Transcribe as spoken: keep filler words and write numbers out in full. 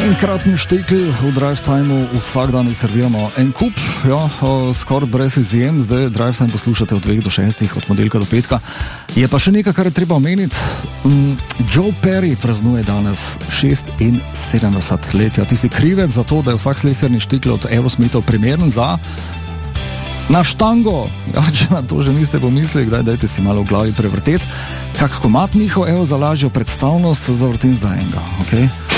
Enkratni štekli v Drive-Timu vsak dan serviramo en kup, ja, skoraj brez izjem. Zdaj Drive-Time poslušate od dveh do šestih, od ponedeljka do petka. Je pa še nekaj, kar je treba omeniti. Mm, Joe Perry praznuje danes šestinsedemdeset let. Ti si krivec za to, da je vsak sleherni štekel od Aerosmithov primeren za na štango. Ja, če na to že niste pomislili, kdaj, dajte si malo v glavi prevrteti. Kak komat njihov, evo, za lažjo predstavnost, zavrtim zdaj enega, okej? Okay?